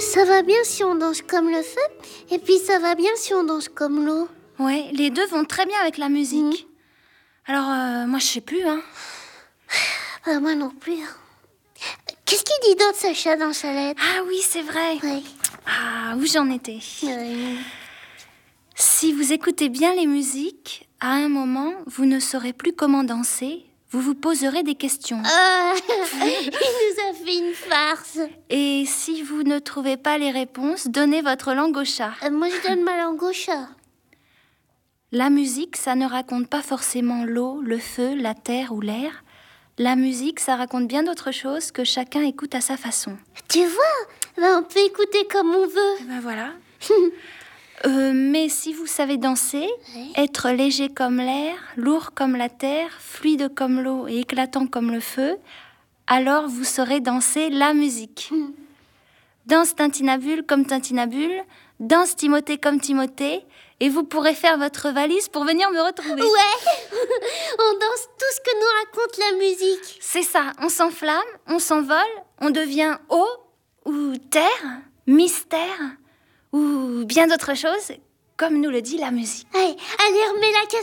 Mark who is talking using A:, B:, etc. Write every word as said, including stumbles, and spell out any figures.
A: Ça va bien si on danse comme le feu, et puis ça va bien si on danse comme l'eau.
B: Ouais, les deux vont très bien avec la musique. Mmh. Alors, euh, moi, je sais plus, hein.
A: Bah, moi non plus. Qu'est-ce qu'il dit d'autre, Sacha, dans sa lettre?
B: Ah oui, c'est vrai.
A: Ouais.
B: Ah, où j'en étais?
A: Ouais.
B: Si vous écoutez bien les musiques, à un moment, vous ne saurez plus comment danser. Vous vous poserez des questions.
A: Ah, il nous a fait une farce.
B: Et si vous ne trouvez pas les réponses, donnez votre langue au chat.
A: Euh, moi, je donne ma langue au chat.
B: La musique, ça ne raconte pas forcément l'eau, le feu, la terre ou l'air. La musique, ça raconte bien d'autres choses que chacun écoute à sa façon.
A: Tu vois, ben, on peut écouter comme on veut.
B: Et ben voilà. euh, mais si vous savez danser,
A: ouais.
B: être léger comme l'air, lourd comme la terre, fluide comme l'eau et éclatant comme le feu, alors vous saurez danser la musique.
A: Mm.
B: Danse Tintinabule comme Tintinabule, danse Timothée comme Timothée, et vous pourrez faire votre valise pour venir me retrouver.
A: Ouais, on danse tout ce que nous raconte la musique.
B: C'est ça, on s'enflamme, on s'envole, on devient eau ou terre, mystère ou bien d'autres choses, comme nous le dit la musique.
A: Allez, allez, remets la cassette.